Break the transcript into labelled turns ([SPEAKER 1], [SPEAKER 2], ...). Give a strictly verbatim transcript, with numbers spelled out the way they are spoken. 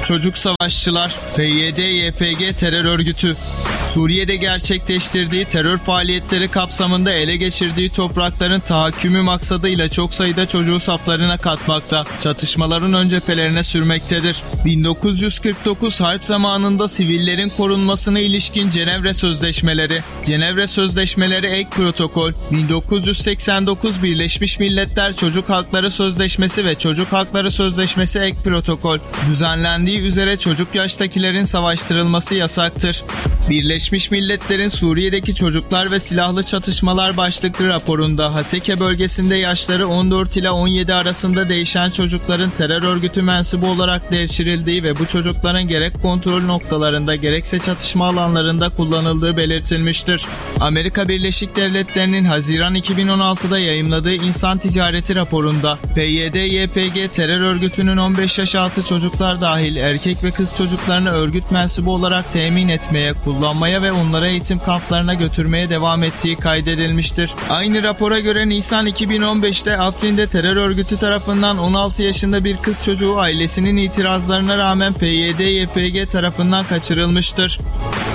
[SPEAKER 1] Çocuk Savaşçılar, P Y D Y P G terör örgütü, Suriye'de gerçekleştirdiği terör faaliyetleri kapsamında ele geçirdiği toprakların tahakkümü maksadıyla çok sayıda çocuğu saflarına katmakta, çatışmaların ön cephelerine sürmektedir. bin dokuz yüz kırk dokuz harp zamanında sivillerin korunmasına ilişkin Cenevre Sözleşmeleri, Cenevre Sözleşmeleri Ek Protokol, bin dokuz yüz seksen dokuz Birleşmiş Milletler Çocuk Hakları Sözleşmesi ve Çocuk Hakları Sözleşmesi Ek Protokol, düzenlendiği üzere çocuk yaştakilerin savaştırılması yasaktır. Birleşmiş Milletler'in Suriye'deki çocuklar ve silahlı çatışmalar başlıklı raporunda Haseke bölgesinde yaşları on dört ile on yedi arasında değişen çocukların terör örgütü mensubu olarak devşirildiği ve bu çocukların gerek kontrol noktalarında gerekse çatışma alanlarında kullanıldığı belirtilmiştir. Amerika Birleşik Devletleri'nin Haziran iki bin on altıda yayımladığı İnsan Ticareti raporunda P Y D Y P G terör örgütünün on beş yaş altı çocuklar dahil erkek ve kız çocuklarını örgüt mensubu olarak temin etmeye, kullanmaya ve onlara eğitim kamplarına götürmeye devam ettiği kaydedilmiştir. Aynı rapora göre Nisan iki bin on beşte Afrin'de terör örgütü tarafından on altı yaşında bir kız çocuğu ailesinin itirazlarına rağmen P Y D Y P G tarafından kaçırılmıştır.